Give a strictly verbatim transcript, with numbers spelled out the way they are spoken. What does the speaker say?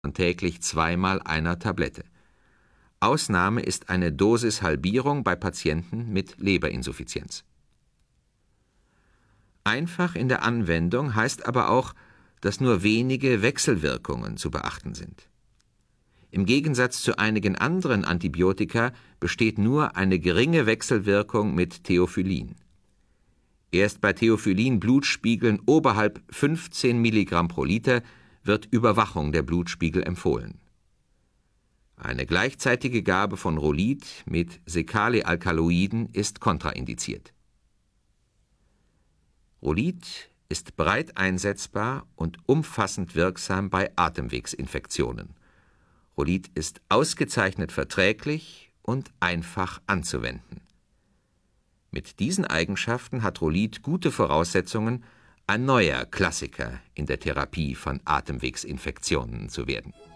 täglich zweimal einer Tablette. Ausnahme ist eine Dosishalbierung bei Patienten mit Leberinsuffizienz. Einfach in der Anwendung heißt aber auch, dass nur wenige Wechselwirkungen zu beachten sind. Im Gegensatz zu einigen anderen Antibiotika besteht nur eine geringe Wechselwirkung mit Theophyllin. Erst bei Theophyllin-Blutspiegeln oberhalb fünfzehn Milligramm pro Liter wird Überwachung der Blutspiegel empfohlen. Eine gleichzeitige Gabe von Rolid mit Sekalealkaloiden ist kontraindiziert. Rolid ist breit einsetzbar und umfassend wirksam bei Atemwegsinfektionen. Rolid ist ausgezeichnet verträglich und einfach anzuwenden. Mit diesen Eigenschaften hat Rolid gute Voraussetzungen, ein neuer Klassiker in der Therapie von Atemwegsinfektionen zu werden.